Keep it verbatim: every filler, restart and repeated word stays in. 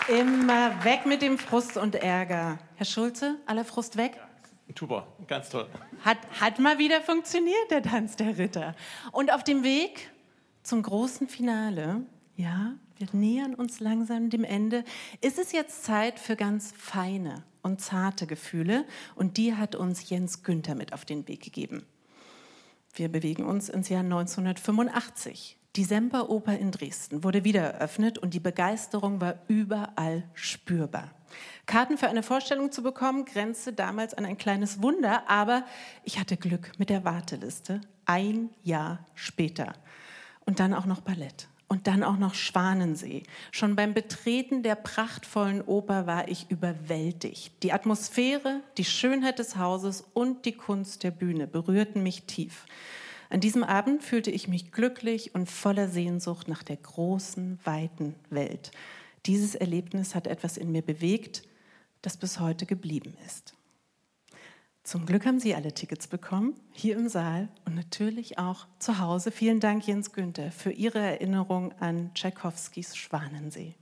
Immer weg mit dem Frust und Ärger. Herr Schulze, aller Frust weg? Ja, super, ganz toll. Hat, hat mal wieder funktioniert, der Tanz der Ritter. Und auf dem Weg zum großen Finale, ja, wir nähern uns langsam dem Ende, ist es jetzt Zeit für ganz feine und zarte Gefühle. Und die hat uns Jens Günther mit auf den Weg gegeben. Wir bewegen uns ins Jahr neunzehnhundertfünfundachtzig. Die Semperoper in Dresden wurde wieder eröffnet und die Begeisterung war überall spürbar. Karten für eine Vorstellung zu bekommen, grenzte damals an ein kleines Wunder, aber ich hatte Glück mit der Warteliste. Ein Jahr später. Und dann auch noch Ballett. Und dann auch noch Schwanensee. Schon beim Betreten der prachtvollen Oper war ich überwältigt. Die Atmosphäre, die Schönheit des Hauses und die Kunst der Bühne berührten mich tief. An diesem Abend fühlte ich mich glücklich und voller Sehnsucht nach der großen, weiten Welt. Dieses Erlebnis hat etwas in mir bewegt, das bis heute geblieben ist. Zum Glück haben Sie alle Tickets bekommen, hier im Saal und natürlich auch zu Hause. Vielen Dank, Jens Günther, für Ihre Erinnerung an Tschaikowskis Schwanensee.